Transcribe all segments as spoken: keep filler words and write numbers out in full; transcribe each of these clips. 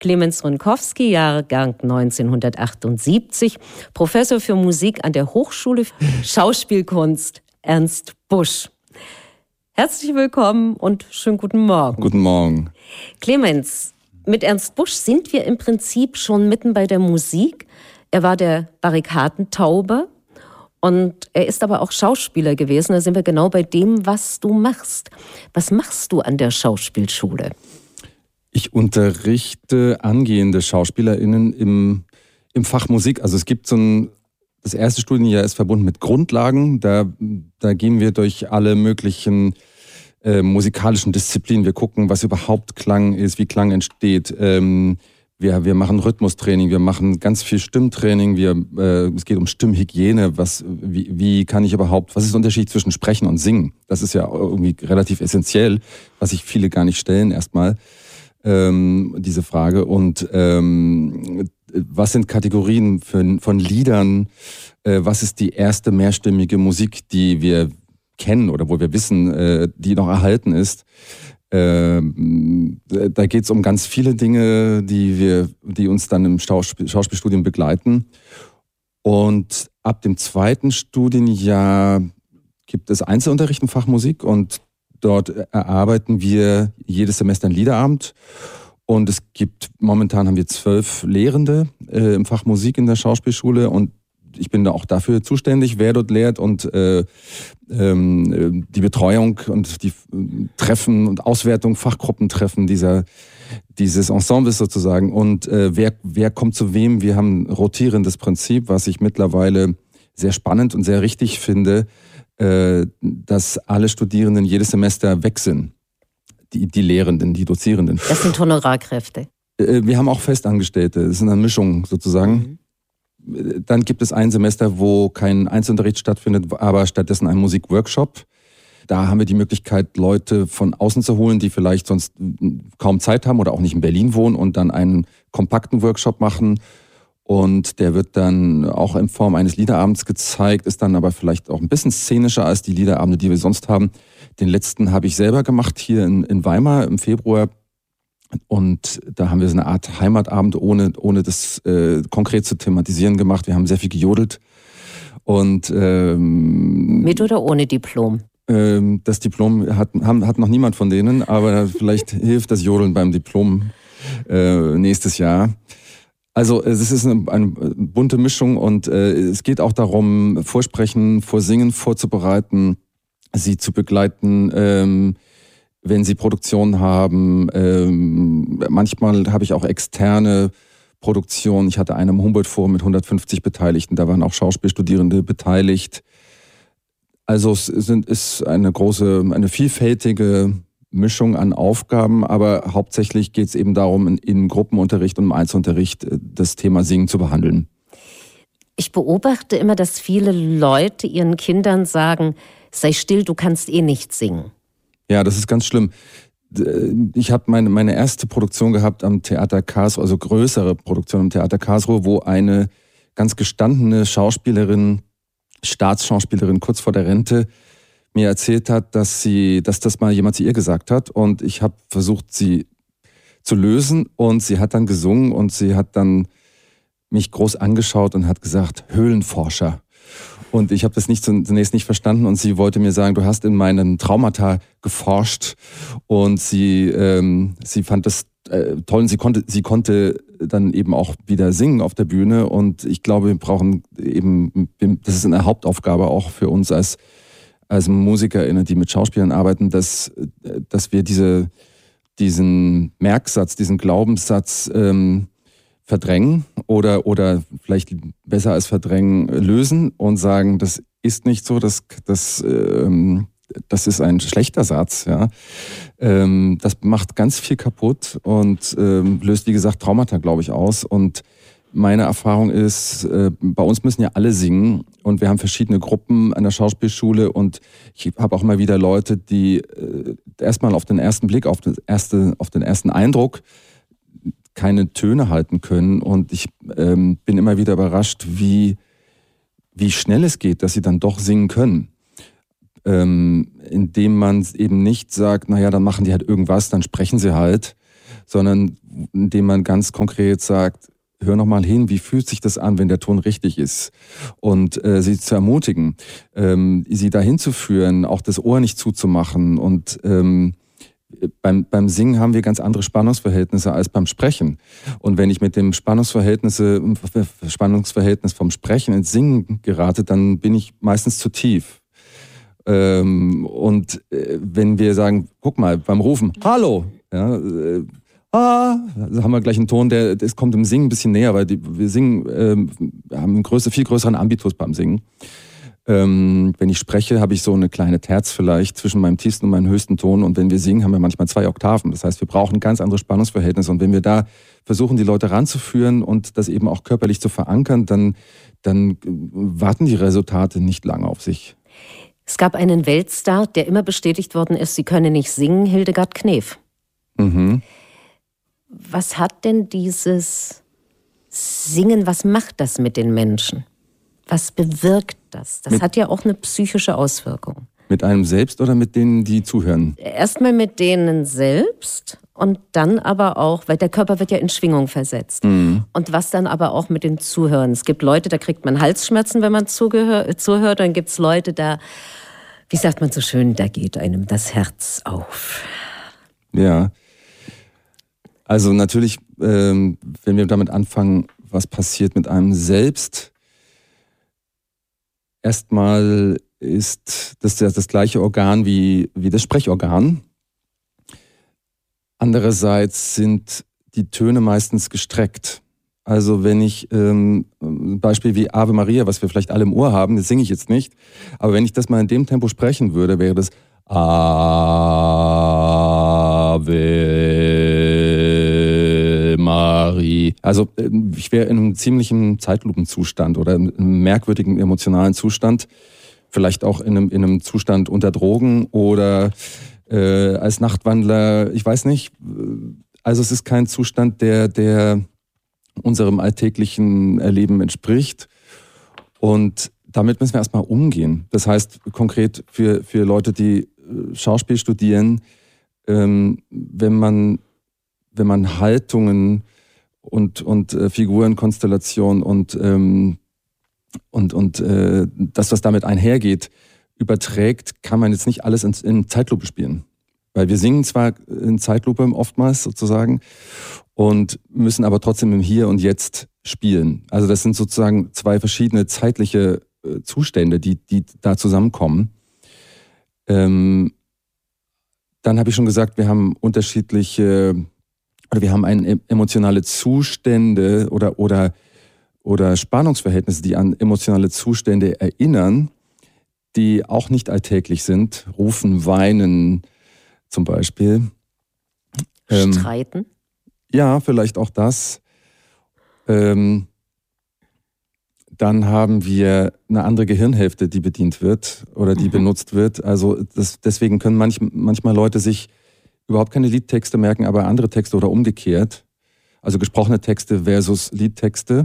Clemens Runkowski, Jahrgang neunzehnhundertachtundsiebzig, Professor für Musik an der Hochschule für Schauspielkunst Ernst Busch. Herzlich willkommen und schönen guten Morgen. Guten Morgen. Clemens, mit Ernst Busch sind wir im Prinzip schon mitten bei der Musik. Er war der Barrikadentauber und er ist aber auch Schauspieler gewesen. Da sind wir genau bei dem, was du machst. Was machst du an der Schauspielschule? Ich unterrichte angehende SchauspielerInnen im, im Fach Musik. Also es gibt so ein, das erste Studienjahr ist verbunden mit Grundlagen. Da, da gehen wir durch alle möglichen äh, musikalischen Disziplinen. Wir gucken, was überhaupt Klang ist, wie Klang entsteht. Ähm, wir, wir machen Rhythmustraining, wir machen ganz viel Stimmtraining. Wir, äh, es geht um Stimmhygiene. Was, wie, wie kann ich überhaupt, was ist der Unterschied zwischen Sprechen und Singen? Das ist ja irgendwie relativ essentiell, was sich viele gar nicht stellen erstmal. Ähm, diese Frage. Und ähm, was sind Kategorien für, von Liedern? Äh, was ist die erste mehrstimmige Musik, die wir kennen oder wo wir wissen, äh, die noch erhalten ist? Ähm, da geht es um ganz viele Dinge, die wir, die uns dann im Schauspiel, Schauspielstudium begleiten. Und ab dem zweiten Studienjahr gibt es Einzelunterricht im Fach Musik und dort erarbeiten wir jedes Semester einen Liederabend und es gibt, momentan haben wir zwölf Lehrende äh, im Fach Musik in der Schauspielschule und ich bin da auch dafür zuständig, wer dort lehrt und äh, ähm, die Betreuung und die äh, Treffen und Auswertung, Fachgruppentreffen dieser, dieses Ensembles sozusagen und äh, wer, wer kommt zu wem. Wir haben ein rotierendes Prinzip, was ich mittlerweile sehr spannend und sehr richtig finde, dass alle Studierenden jedes Semester wechseln. Die, die Lehrenden, die Dozierenden. Das sind Honorarkräfte. Wir haben auch Festangestellte. Das ist eine Mischung sozusagen. Mhm. Dann gibt es ein Semester, wo kein Einzelunterricht stattfindet, aber stattdessen ein Musikworkshop. Da haben wir die Möglichkeit, Leute von außen zu holen, die vielleicht sonst kaum Zeit haben oder auch nicht in Berlin wohnen und dann einen kompakten Workshop machen. Und der wird dann auch in Form eines Liederabends gezeigt, ist dann aber vielleicht auch ein bisschen szenischer als die Liederabende, die wir sonst haben. Den letzten habe ich selber gemacht hier in, in Weimar im Februar. Und da haben wir so eine Art Heimatabend, ohne, ohne das äh, konkret zu thematisieren gemacht. Wir haben sehr viel gejodelt. Und, ähm, mit oder ohne Diplom? Ähm, das Diplom hat, haben, hat noch niemand von denen, aber vielleicht hilft das Jodeln beim Diplom äh, nächstes Jahr. Also es ist eine, eine bunte Mischung und äh, es geht auch darum, Vorsprechen, Vorsingen vorzubereiten, sie zu begleiten, ähm, wenn sie Produktionen haben. Ähm, manchmal habe ich auch externe Produktionen. Ich hatte eine im Humboldt-Forum mit hundertfünfzig Beteiligten, da waren auch Schauspielstudierende beteiligt. Also es sind, ist eine große, eine vielfältige Mischung an Aufgaben, aber hauptsächlich geht es eben darum, in, in Gruppenunterricht und im Einzelunterricht das Thema Singen zu behandeln. Ich beobachte immer, dass viele Leute ihren Kindern sagen, sei still, du kannst eh nicht singen. Ja, das ist ganz schlimm. Ich habe meine, meine erste Produktion gehabt am Theater Karlsruhe, also größere Produktion am Theater Karlsruhe, wo eine ganz gestandene Schauspielerin, Staatsschauspielerin kurz vor der Rente, mir erzählt hat, dass sie, dass das mal jemand zu ihr gesagt hat und ich habe versucht, sie zu lösen und sie hat dann gesungen und sie hat dann mich groß angeschaut und hat gesagt, Höhlenforscher. Und ich habe das nicht zunächst nicht verstanden und sie wollte mir sagen, du hast in meinen Traumata geforscht und sie, ähm, sie fand das äh, toll und sie konnte, sie konnte dann eben auch wieder singen auf der Bühne und ich glaube, wir brauchen eben, das ist eine Hauptaufgabe auch für uns als als MusikerInnen, die mit Schauspielern arbeiten, dass, dass wir diese, diesen Merksatz, diesen Glaubenssatz ähm, verdrängen oder, oder vielleicht besser als verdrängen lösen und sagen, das ist nicht so, das, das, ähm, das ist ein schlechter Satz. Ja. Ähm, das macht ganz viel kaputt und ähm, löst, wie gesagt, Traumata, glaube ich, aus. Und meine Erfahrung ist, äh, bei uns müssen ja alle singen und wir haben verschiedene Gruppen an der Schauspielschule und ich habe auch immer wieder Leute, die äh, erstmal auf den ersten Blick, auf, das erste, auf den ersten Eindruck keine Töne halten können und ich ähm, bin immer wieder überrascht, wie, wie schnell es geht, dass sie dann doch singen können. Ähm, indem man eben nicht sagt, naja, dann machen die halt irgendwas, dann sprechen sie halt, sondern indem man ganz konkret sagt, hör noch mal hin, wie fühlt sich das an, wenn der Ton richtig ist? Und äh, sie zu ermutigen, ähm, sie dahin zu führen, auch das Ohr nicht zuzumachen. Und ähm, beim, beim Singen haben wir ganz andere Spannungsverhältnisse als beim Sprechen. Und wenn ich mit dem Spannungsverhältnisse, Spannungsverhältnis vom Sprechen ins Singen gerate, dann bin ich meistens zu tief. Ähm, und äh, wenn wir sagen, guck mal, beim Rufen, hallo, ja, äh, ah, da haben wir gleich einen Ton, der, das kommt im Singen ein bisschen näher, weil die, wir singen, ähm, wir haben einen größer, viel größeren Ambitus beim Singen. Ähm, wenn ich spreche, habe ich so eine kleine Terz vielleicht zwischen meinem tiefsten und meinem höchsten Ton, und wenn wir singen, haben wir manchmal zwei Oktaven. Das heißt, wir brauchen ein ganz anderes Spannungsverhältnis, und wenn wir da versuchen, die Leute ranzuführen und das eben auch körperlich zu verankern, dann, dann warten die Resultate nicht lange auf sich. Es gab einen Weltstar, der immer bestätigt worden ist, sie könne nicht singen, Hildegard Knef. Mhm. Was hat denn dieses Singen, was macht das mit den Menschen? Was bewirkt das? Das mit, hat ja auch eine psychische Auswirkung. Mit einem selbst oder mit denen, die zuhören? Erstmal mit denen selbst und dann aber auch, weil der Körper wird ja in Schwingung versetzt. Mhm. Und was dann aber auch mit den Zuhörern. Es gibt Leute, da kriegt man Halsschmerzen, wenn man zugehör, zuhört. Dann gibt es Leute, da, wie sagt man so schön, da geht einem das Herz auf. Ja. Also natürlich, ähm, wenn wir damit anfangen, was passiert mit einem selbst. Erstmal ist das das, das gleiche Organ wie, wie das Sprechorgan. Andererseits sind die Töne meistens gestreckt. Also wenn ich ähm, ein Beispiel wie Ave Maria, was wir vielleicht alle im Ohr haben, das singe ich jetzt nicht, aber wenn ich das mal in dem Tempo sprechen würde, wäre das Ave Maria. Also ich wäre in einem ziemlichen Zeitlupenzustand oder in einem merkwürdigen emotionalen Zustand, vielleicht auch in einem, in einem Zustand unter Drogen oder äh, als Nachtwandler, ich weiß nicht. Also es ist kein Zustand, der, der unserem alltäglichen Erleben entspricht, und damit müssen wir erstmal umgehen. Das heißt konkret für, für Leute, die Schauspiel studieren, ähm, wenn man wenn man Haltungen und, und äh, Figurenkonstellationen und, ähm, und, und äh, das, was damit einhergeht, überträgt, kann man jetzt nicht alles in, in Zeitlupe spielen. Weil wir singen zwar in Zeitlupe oftmals sozusagen und müssen aber trotzdem im Hier und Jetzt spielen. Also das sind sozusagen zwei verschiedene zeitliche äh, Zustände, die, die da zusammenkommen. Ähm, dann habe ich schon gesagt, wir haben unterschiedliche oder wir haben ein, emotionale Zustände oder, oder, oder Spannungsverhältnisse, die an emotionale Zustände erinnern, die auch nicht alltäglich sind. Rufen, weinen zum Beispiel. Streiten? Ähm, ja, vielleicht auch das. Ähm, dann haben wir eine andere Gehirnhälfte, die bedient wird oder die mhm. benutzt wird. Also das, deswegen können manch, manchmal Leute sich überhaupt keine Liedtexte merken, aber andere Texte oder umgekehrt. Also gesprochene Texte versus Liedtexte.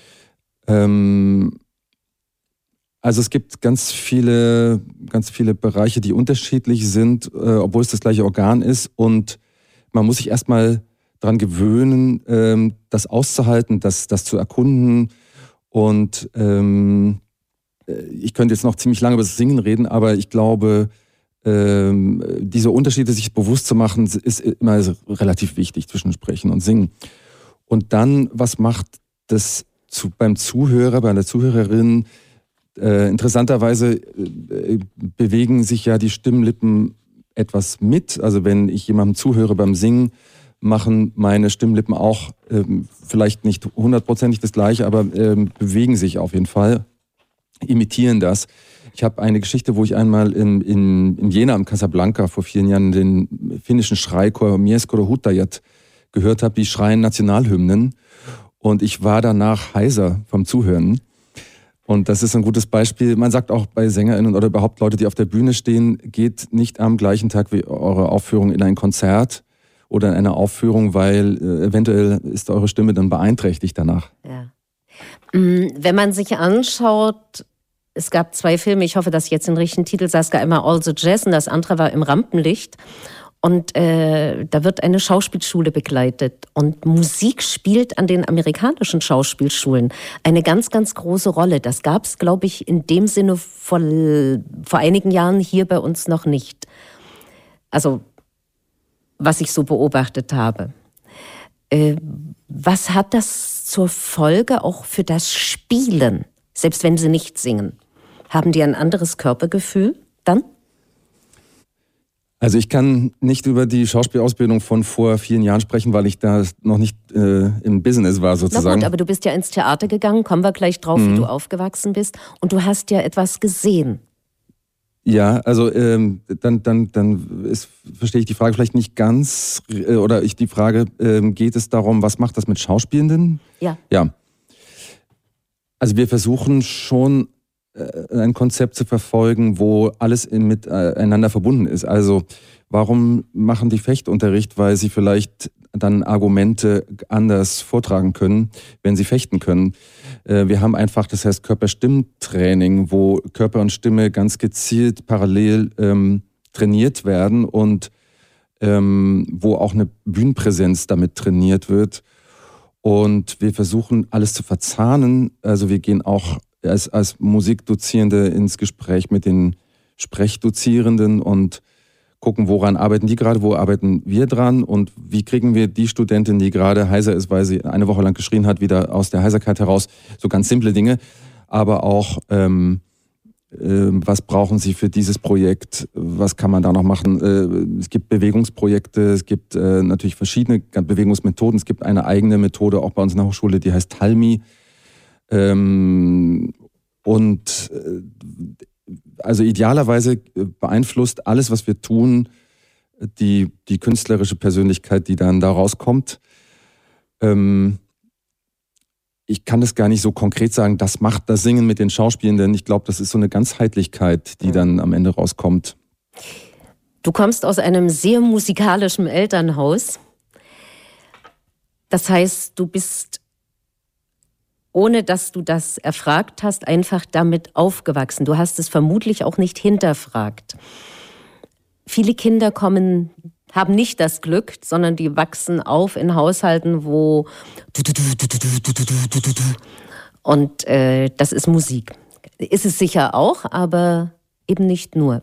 Ähm, also es gibt ganz viele, ganz viele Bereiche, die unterschiedlich sind, äh, obwohl es das gleiche Organ ist. Und man muss sich erstmal daran gewöhnen, ähm, das auszuhalten, das, das zu erkunden. Und ähm, ich könnte jetzt noch ziemlich lange über das Singen reden, aber ich glaube, Ähm, diese Unterschiede sich bewusst zu machen, ist immer relativ wichtig zwischen Sprechen und Singen. Und dann, was macht das zu, beim Zuhörer, bei der Zuhörerin? Äh, interessanterweise äh, bewegen sich ja die Stimmlippen etwas mit. Also wenn ich jemandem zuhöre beim Singen, machen meine Stimmlippen auch äh, vielleicht nicht hundertprozentig das Gleiche, aber äh, bewegen sich auf jeden Fall, imitieren das. Ich habe eine Geschichte, wo ich einmal in, in, in Jena am Casablanca vor vielen Jahren den finnischen Schreichor Miesko Hutajat gehört habe. Die schreien Nationalhymnen und ich war danach heiser vom Zuhören. Und das ist ein gutes Beispiel. Man sagt auch bei SängerInnen oder überhaupt Leute, die auf der Bühne stehen, geht nicht am gleichen Tag wie eure Aufführung in ein Konzert oder in eine Aufführung, weil äh, eventuell ist eure Stimme dann beeinträchtigt danach. Ja. Wenn man sich anschaut, es gab zwei Filme, ich hoffe, dass ich jetzt den richtigen Titel sage, einmal All the Jazz und das andere war Im Rampenlicht. Und äh, da wird eine Schauspielschule begleitet. Und Musik spielt an den amerikanischen Schauspielschulen eine ganz, ganz große Rolle. Das gab es, glaube ich, in dem Sinne vor, vor einigen Jahren hier bei uns noch nicht. Also, was ich so beobachtet habe. Äh, was hat das zur Folge auch für das Spielen? Selbst wenn sie nicht singen. Haben die ein anderes Körpergefühl dann? Also ich kann nicht über die Schauspielausbildung von vor vielen Jahren sprechen, weil ich da noch nicht äh, im Business war sozusagen. Na gut, aber du bist ja ins Theater gegangen, kommen wir gleich drauf, mhm. wie du aufgewachsen bist. Und du hast ja etwas gesehen. Ja, also ähm, dann, dann, dann ist, verstehe ich die Frage vielleicht nicht ganz. Äh, oder ich die Frage, äh, geht es darum, was macht das mit Schauspielenden? Ja. Ja. Also wir versuchen schon ein Konzept zu verfolgen, wo alles miteinander verbunden ist. Also warum machen die Fechtunterricht? Weil sie vielleicht dann Argumente anders vortragen können, wenn sie fechten können. Wir haben einfach, das heißt Körper-Stimm-Training, wo Körper und Stimme ganz gezielt parallel ähm, trainiert werden und ähm, wo auch eine Bühnenpräsenz damit trainiert wird. Und wir versuchen alles zu verzahnen. Also wir gehen auch Als, als Musikdozierende ins Gespräch mit den Sprechdozierenden und gucken, woran arbeiten die gerade, wo arbeiten wir dran und wie kriegen wir die Studentin, die gerade heiser ist, weil sie eine Woche lang geschrien hat, wieder aus der Heiserkeit heraus. So ganz simple Dinge, aber auch, ähm, äh, was brauchen sie für dieses Projekt, was kann man da noch machen. Äh, es gibt Bewegungsprojekte, es gibt äh, natürlich verschiedene Bewegungsmethoden, es gibt eine eigene Methode auch bei uns in der Hochschule, die heißt Talmi. Ähm, und äh, also idealerweise beeinflusst alles, was wir tun, die, die künstlerische Persönlichkeit, die dann da rauskommt. Ähm, ich kann das gar nicht so konkret sagen, das macht das Singen mit den Schauspielenden. Ich glaube, das ist so eine Ganzheitlichkeit, die dann am Ende rauskommt. Du kommst aus einem sehr musikalischen Elternhaus. Das heißt, du bist, ohne dass du das erfragt hast, einfach damit aufgewachsen. Du hast es vermutlich auch nicht hinterfragt. Viele Kinder kommen, haben nicht das Glück, sondern die wachsen auf in Haushalten, wo und äh, das ist Musik. Ist es sicher auch, aber eben nicht nur.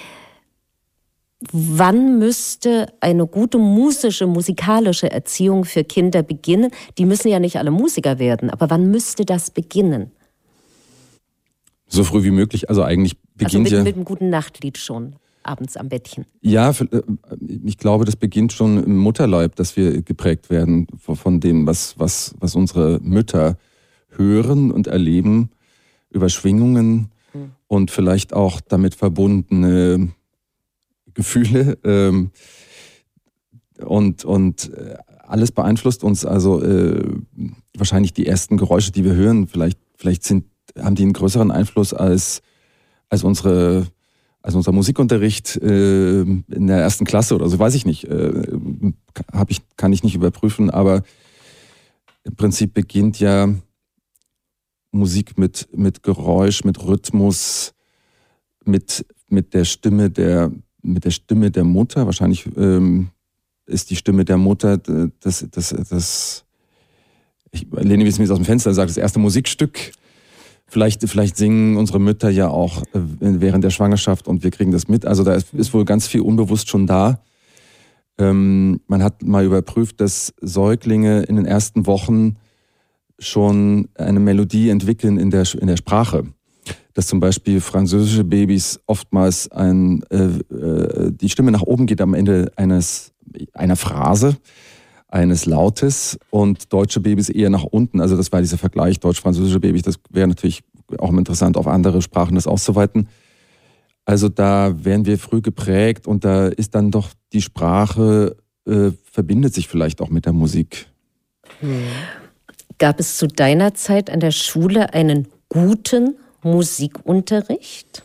Wann müsste eine gute musische, musikalische Erziehung für Kinder beginnen? Die müssen ja nicht alle Musiker werden, aber wann müsste das beginnen? So früh wie möglich, also eigentlich beginnt also mit, ja... mit einem guten Nachtlied schon, abends am Bettchen. Ja, ich glaube, das beginnt schon im Mutterleib, dass wir geprägt werden von dem, was, was, was unsere Mütter hören und erleben, über Schwingungen mhm. und vielleicht auch damit verbundene Gefühle ähm, und, und alles beeinflusst uns, also äh, wahrscheinlich die ersten Geräusche, die wir hören, vielleicht, vielleicht sind, haben die einen größeren Einfluss als, als, unsere, als unser Musikunterricht äh, in der ersten Klasse oder so, weiß ich nicht, äh, hab ich, kann ich nicht überprüfen, aber im Prinzip beginnt ja Musik mit, mit Geräusch, mit Rhythmus, mit, mit der Stimme der mit der Stimme der Mutter. Wahrscheinlich ähm, ist die Stimme der Mutter das, das, das ich lehne mich jetzt aus dem Fenster und sage, das erste Musikstück. Vielleicht, vielleicht singen unsere Mütter ja auch äh, während der Schwangerschaft und wir kriegen das mit. Also da ist, ist wohl ganz viel unbewusst schon da. Ähm, man hat mal überprüft, dass Säuglinge in den ersten Wochen schon eine Melodie entwickeln in der, in der Sprache. Dass zum Beispiel französische Babys oftmals ein, äh, äh, die Stimme nach oben geht am Ende eines, einer Phrase, eines Lautes und deutsche Babys eher nach unten. Also das war dieser Vergleich deutsch-französische Babys. Das wäre natürlich auch interessant, auf andere Sprachen das auszuweiten. Also da werden wir früh geprägt und da ist dann doch die Sprache, äh, verbindet sich vielleicht auch mit der Musik. Hm. Gab es zu deiner Zeit an der Schule einen guten Musikunterricht?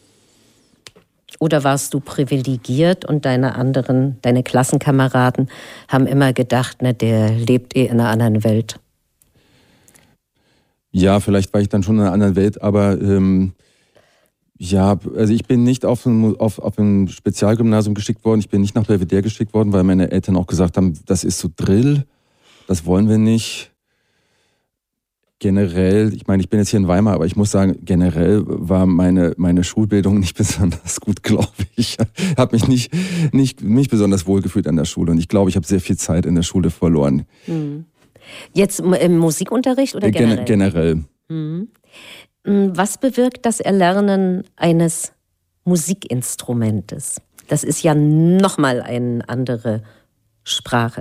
Oder warst du privilegiert und deine anderen, deine Klassenkameraden haben immer gedacht, na, der lebt eh in einer anderen Welt? Ja, vielleicht war ich dann schon in einer anderen Welt, aber ähm, Ja, also ich bin nicht auf ein, auf, auf ein Spezialgymnasium geschickt worden. Ich bin nicht nach Belvedere geschickt worden, weil meine Eltern auch gesagt haben, das ist so Drill, das wollen wir nicht. Generell, ich meine, ich bin jetzt hier in Weimar, aber ich muss sagen, generell war meine, meine Schulbildung nicht besonders gut, glaube ich. Ich habe mich nicht, nicht, nicht besonders wohl gefühlt an der Schule und ich glaube, ich habe sehr viel Zeit in der Schule verloren. Hm. Jetzt im Musikunterricht oder generell? Gen- generell. Hm. Was bewirkt das Erlernen eines Musikinstrumentes? Das ist ja nochmal eine andere Sprache.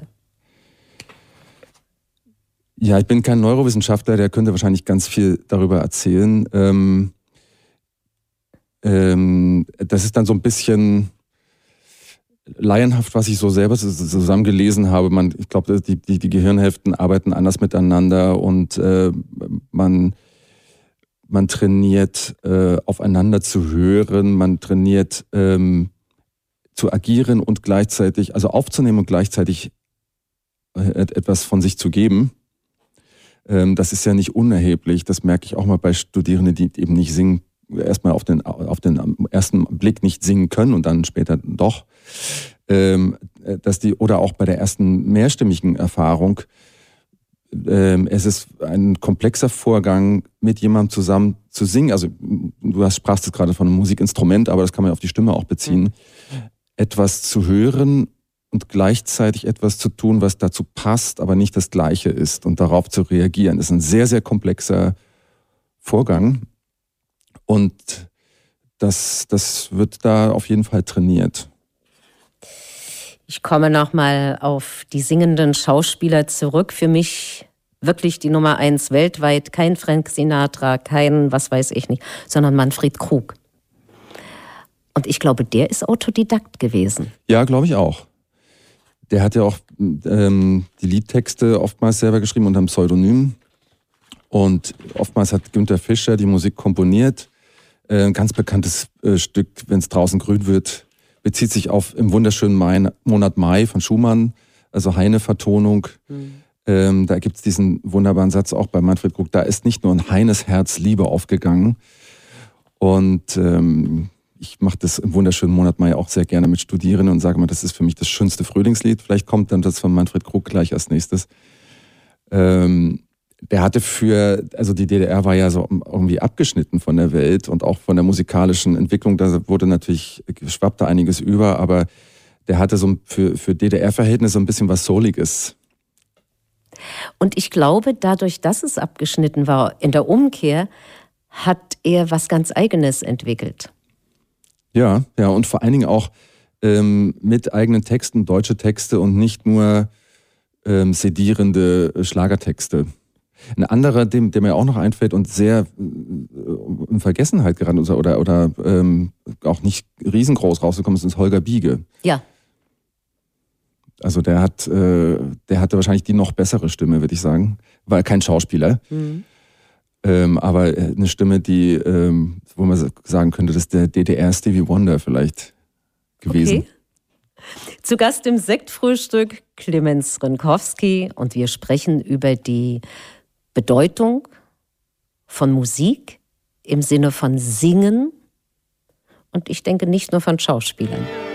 Ja, ich bin kein Neurowissenschaftler, der könnte wahrscheinlich ganz viel darüber erzählen. Ähm, ähm, das ist dann so ein bisschen laienhaft, was ich so selber zusammengelesen habe. Man, ich glaube, die, die, die Gehirnhälften arbeiten anders miteinander und äh, man, man trainiert, äh, aufeinander zu hören, man trainiert ähm, zu agieren und gleichzeitig, also aufzunehmen und gleichzeitig äh, etwas von sich zu geben. Das ist ja nicht unerheblich, das merke ich auch mal bei Studierenden, die eben nicht singen, erstmal auf den, auf den ersten Blick nicht singen können und dann später doch. Dass die, oder auch bei der ersten mehrstimmigen Erfahrung, es ist ein komplexer Vorgang, mit jemandem zusammen zu singen. Also du hast, sprachst jetzt gerade von einem Musikinstrument, aber das kann man auf die Stimme auch beziehen. Mhm. Etwas zu hören und gleichzeitig etwas zu tun, was dazu passt, aber nicht das Gleiche ist und darauf zu reagieren. Das ist ein sehr, sehr komplexer Vorgang und das, das wird da auf jeden Fall trainiert. Ich komme nochmal auf die singenden Schauspieler zurück. Für mich wirklich die Nummer eins weltweit. Kein Frank Sinatra, kein was weiß ich nicht, sondern Manfred Krug. Und ich glaube, der ist Autodidakt gewesen. Ja, glaube ich auch. Der hat ja auch ähm, die Liedtexte oftmals selber geschrieben unter einem Pseudonym. Und oftmals hat Günter Fischer die Musik komponiert. Äh, ein ganz bekanntes äh, Stück, wenn es draußen grün wird, bezieht sich auf im wunderschönen Mai, Monat Mai von Schumann, also Heine-Vertonung. Mhm. Ähm, da gibt es diesen wunderbaren Satz auch bei Manfred Krug, da ist nicht nur ein Heines Herz Liebe aufgegangen. Und ähm, ich mache das im wunderschönen Monat Mai auch sehr gerne mit Studierenden und sage mal, das ist für mich das schönste Frühlingslied. Vielleicht kommt dann das von Manfred Krug gleich als nächstes. Ähm, der hatte für, also die D D R war ja so irgendwie abgeschnitten von der Welt und auch von der musikalischen Entwicklung. Da wurde natürlich, schwappte einiges über, aber der hatte so für, für D D R-Verhältnisse so ein bisschen was Souliges. Und ich glaube, dadurch, dass es abgeschnitten war, in der Umkehr, hat er was ganz Eigenes entwickelt. Ja, ja, und vor allen Dingen auch ähm, mit eigenen Texten, deutsche Texte und nicht nur ähm, sedierende Schlagertexte. Ein anderer, dem, der mir auch noch einfällt und sehr äh, in Vergessenheit geraten oder, oder, oder ähm, auch nicht riesengroß rausgekommen ist, ist Holger Biege. Ja. Also der hat, äh, der hatte wahrscheinlich die noch bessere Stimme, würde ich sagen. War kein Schauspieler. Mhm. Ähm, aber eine Stimme, die, ähm, wo man sagen könnte, das ist der D D R Stevie Wonder vielleicht gewesen. Okay. Zu Gast im Sektfrühstück Clemens Rinkowski und wir sprechen über die Bedeutung von Musik im Sinne von Singen und ich denke nicht nur von Schauspielern.